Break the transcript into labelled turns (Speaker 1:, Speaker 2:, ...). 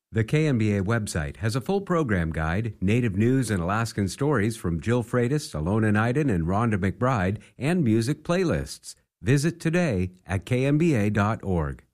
Speaker 1: The KMBA website has a full program guide, native news and Alaskan stories from Jill Freitas, Alona Naiden, and Rhonda McBride, and music playlists. Visit today at kmba.org.